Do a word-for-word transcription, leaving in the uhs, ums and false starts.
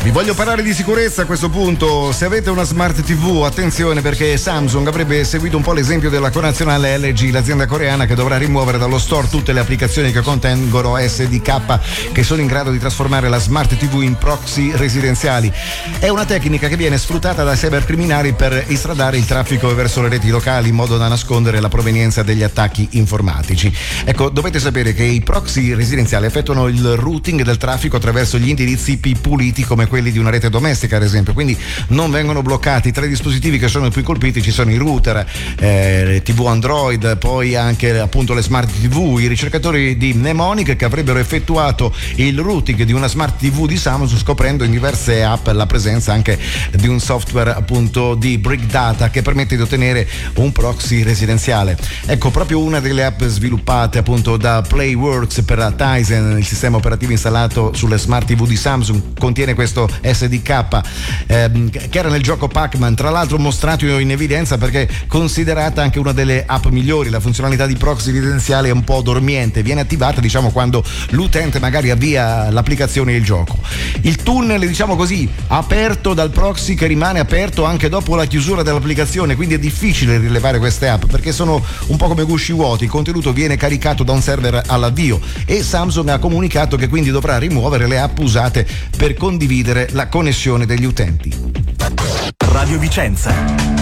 Vi voglio parlare di sicurezza a questo punto. Se avete una smart tivù, attenzione, perché Samsung avrebbe seguito un po' l'esempio della connazionale L G, l'azienda coreana che dovrà rimuovere dallo store tutte le applicazioni che contengono S D K che sono in grado di trasformare la smart tivù in proxy residenziali. È una tecnica che viene sfruttata da cybercriminali per istradare il traffico verso le reti locali in modo da nascondere la provenienza degli attacchi informatici. Ecco, dovete sapere che i proxy residenziali effettuano il routing del traffico attraverso gli indirizzi I P puliti come quelli di una rete domestica, ad esempio, quindi non vengono bloccati. Tra i dispositivi che sono più colpiti ci sono i router, eh, tivù Android, poi anche appunto le smart tivù. I ricercatori di Mnemonic che avrebbero effettuato il routing di una smart tivù di Samsung scoprendo in diverse app la presenza anche di un software appunto di Brick Data che permette di ottenere un proxy residenziale. Ecco, proprio una delle app sviluppate appunto da Playworks per Tizen, il sistema operativo installato sulle smart tivù di Samsung, contiene questo S D K ehm, che era nel gioco Pac-Man, tra l'altro mostrato in evidenza perché considerata anche una delle app migliori. La funzionalità di proxy residenziale è un po' dormiente, viene attivata diciamo quando l'utente magari avvia l'applicazione e il gioco. Il tunnel, diciamo così, aperto dal proxy che rimane aperto anche dopo la chiusura dell'applicazione, quindi è difficile rilevare queste app perché sono un po' come gusci vuoti. Il contenuto viene caricato da un server all'avvio e Samsung ha comunicato che quindi dovrà rimuovere le app usate per condividere la connessione degli utenti. Radio Vicenza.